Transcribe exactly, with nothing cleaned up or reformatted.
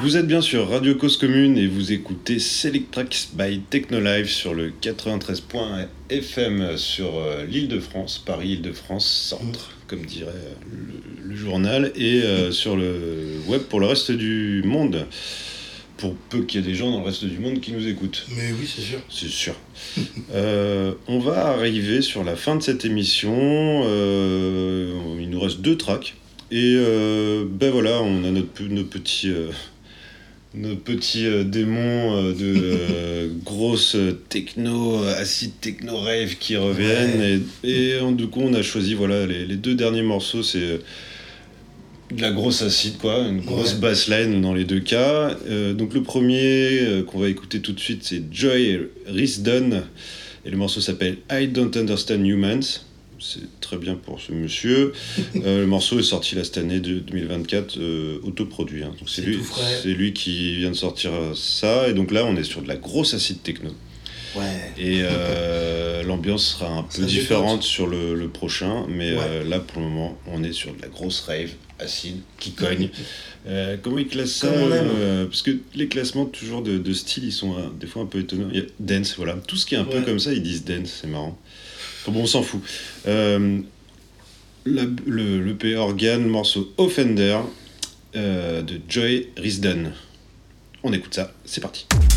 Vous êtes bien sur Radio Cause Commune et vous écoutez Select Tracks by Technolive sur le quatre-vingt-treize point F M sur euh, l'Île-de-France, Paris-Île-de-France, centre, comme dirait le, le journal, et euh, sur le web pour le reste du monde, pour peu qu'il y ait des gens dans le reste du monde qui nous écoutent. Mais oui, c'est sûr. C'est sûr. euh, on va arriver sur la fin de cette émission, euh, il nous reste deux tracks. Et euh, ben voilà, on a notre, nos petits, euh, nos petits euh, démons euh, de euh, grosses techno, acid techno rave qui reviennent. Ouais. Et, et du coup, on a choisi voilà, les, les deux derniers morceaux, c'est de la grosse acid, quoi, une grosse ouais. bassline dans les deux cas. Euh, donc le premier euh, qu'on va écouter tout de suite, c'est Joy Risdon. Et le morceau s'appelle I Don't Understand Humans. C'est très bien pour ce monsieur. Euh, le morceau est sorti là cette année de deux mille vingt-quatre, euh, autoproduit. Hein. Donc c'est, c'est, lui, c'est lui qui vient de sortir ça. Et donc là, on est sur de la grosse acid techno. Ouais. Et euh, l'ambiance sera un peu ça différente défonce. sur le, le prochain. Mais ouais. euh, là, pour le moment, on est sur de la grosse rave acide qui cogne. Euh, comment ils classent ça euh, parce que les classements toujours de, de style, ils sont euh, des fois un peu étonnants. Il y a dance, voilà. Tout ce qui est un ouais. peu comme ça, ils disent dance, c'est marrant. Bon, on s'en fout. Euh, la, le, le P organe, morceau Offender euh, de Joy Risdon. On écoute ça, c'est parti.